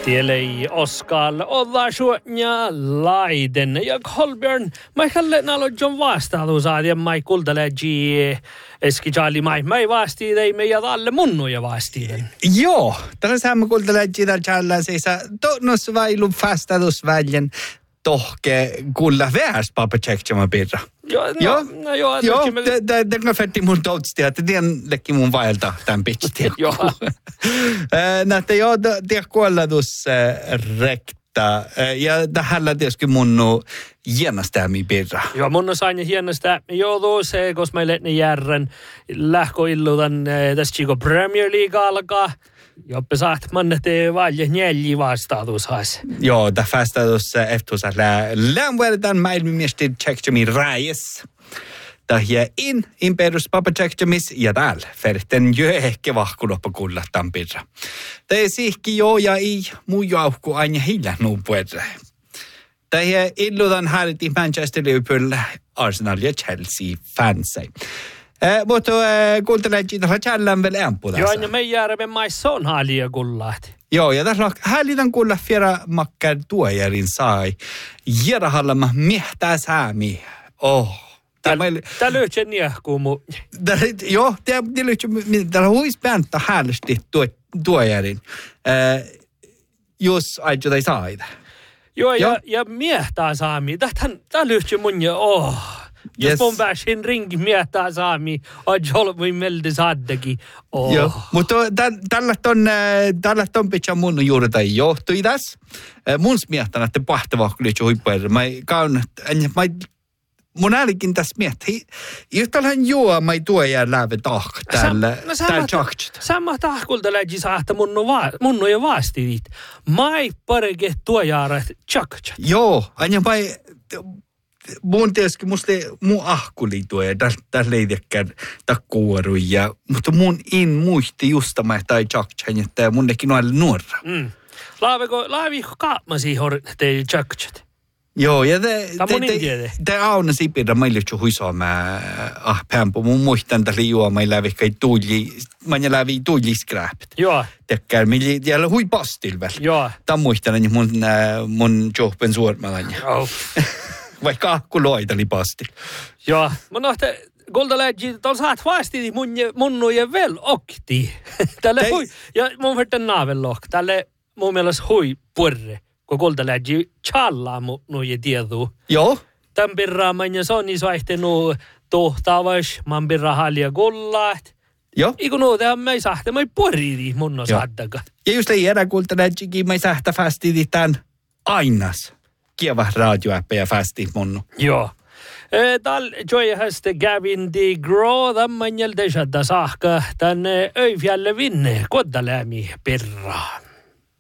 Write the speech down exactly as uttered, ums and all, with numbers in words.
Tielei Oskal olla suotnia laiden. Ja Kolbjörn, mä kalle nalo John vastaadusaat ja mä kuuntele G eski Charlie mai. Mä vaasti tei me ja alle munnuja vastiiden. Joo, tällä saamme kuuntele G Charlie seisa tonnos vailun vastaadusväljen tohke kuulla väärs papachektsama pirra. Joo, no, joo, no joo. Joo, det kan färdig mun toutsti, että den lekki mun vaelta tämän pitsti. Joo. Näette joo, det kuollatus rekta. Ja tähällä tietysti munnu hienostäämi pirra. Joo, munnu sain hienostäämi. Joo, tuossa, koska meille ne järren lähkoillutan tässä Chico Premier League alkaa. Joppe saat mannete valje neljä vastaatushaas. Joo, tämä vastaatus eftuusa lämverdan maailmanmestari Tsekhtjami Reyes. Tähjä in imperius papa Tsektjamis ja täällä ferten jo ehkä vahkuloppa kuulla tampirra. Tämä sihki joo ja ei muu jauhku aina hiljaa nuupuerre. Tähjä illudan härti Manchester Liverpool, Arsenal ja Chelsea fansei. Eh, mutta eh, kuuntelen, että tällähän vielä ämpu tässä. Joo, ja me jäämme maissa on haalia kullaat. Joo, ja tässä häälitän kuulla vielä makkar tuojarin sai. Järahallama miehtää säämi. Oh. Tämä löytyy niehkuu mu. Joo, tämä löytyy, tämä huis pääntä häälesti tuojarin. Jos aijota ei saada. Joo, ja, ja miehtää saami. Tämä löytyy mun ja oh. Jos yes. mun pääsin ringi miettää saami, on jolvui meldi saaddakin. Oh. Joo, mutta tällä ton, tällä ton pitää mun juurta johtui tässä. Mun miettää, että pahtavaa kyllä huippuja. Mä kaun, mä mun äälikin tässä miettii. Yhtälähän juo, mä ei tuo jää läve tahk täällä tjaktsit. Sama tahkulta läji saattaa munnu jo vaastit. Mä ei pareke tuo jääret tjaktsit. Joo, aina mä ei... Mun tietysti musta mun ahkuli tuo ja tässä leidekään takkuoru ja mutta mun in muisti justama tai tjaktsan, että mun nekin noille nuorra. Mm. Laaveko, laaviko kaapmasi hor teille tjaktsit? Joo, ja te... Tämä mun intiede. Te auna sipirra meille jo huisoamaa ah pämpö. Mun muistan tällä juo, mä lävikkä tuuli, mä lävi tuuli skräpit. Joo. Tekkää, mä jällä hui pastil väl. Joo. Tämä muistan, että mun, mun johpen suormalan. Joo. Vaikka akku loitali pasti. Joo, mä nohte, kulta läji, tuolla saat vaasti munnuja vel okti. Tälle hui, ja mun verran naavellohk, tälle mun mielestä hui purre, kun kulta läji challaa munnuja tieduu. Joo. Tämän pirraa mä ja soni soihtenu tohtavas, man pirraa halja kullaat. Joo. Iku nuuta, mä ei sahte, mä ei purri munno saaddaga. Ja just ei erä kulta läjikin, mä ei sahta fasti tämän ainas. Kieva radioäppä ja fasti munnu. Joo. Tal joihaste Gavin de Gro, tämän jältä saakka tänne Öyfjälle vinne, koddalämi pirraa.